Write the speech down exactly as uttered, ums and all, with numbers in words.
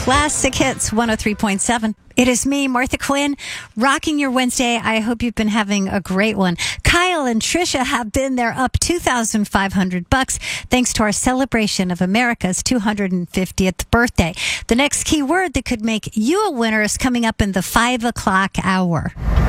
Classic Hits one oh three point seven. It is me, Martha Quinn, rocking your Wednesday. I hope you've been having a great one. Kyle and Trisha have been there, up two thousand five hundred bucks, thanks to our celebration of America's two hundred fiftieth birthday. The next key word that could make you a winner is coming up in the five o'clock hour.